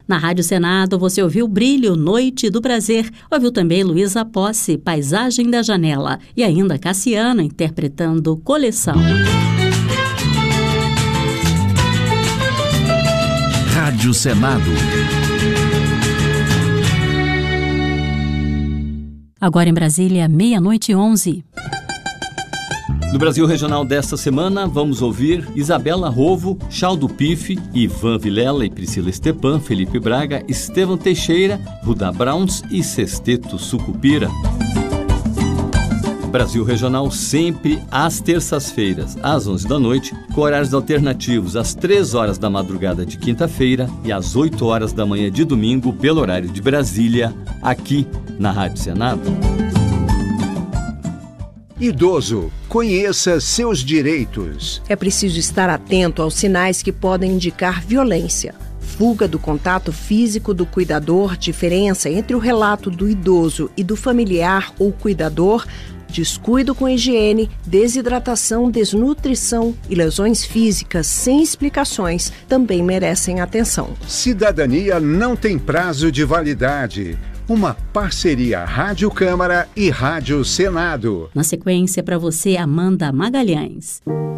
Na Rádio Senado, você ouviu Brilho, Noite do Prazer. Ouviu também Luísa Posse, Paisagem da Janela. E ainda Cassiano, interpretando Coleção. Rádio Senado. Agora em Brasília, 00:11. No Brasil Regional desta semana, vamos ouvir Isabela Rovo, Chaldo Pife, Ivan Vilela e Priscila Stepan, Felipe Braga, Estevão Teixeira, Ruda Browns e Sexteto Sucupira. Brasil Regional sempre às terças-feiras, às 11 da noite, com horários alternativos às 3 horas da madrugada de quinta-feira e às 8 horas da manhã de domingo, pelo horário de Brasília, aqui na Rádio Senado. Idoso, conheça seus direitos. É preciso estar atento aos sinais que podem indicar violência. Fuga do contato físico do cuidador, diferença entre o relato do idoso e do familiar ou cuidador, descuido com higiene, desidratação, desnutrição e lesões físicas sem explicações também merecem atenção. Cidadania não tem prazo de validade. Uma parceria Rádio Câmara e Rádio Senado. Na sequência, para você, Amanda Magalhães.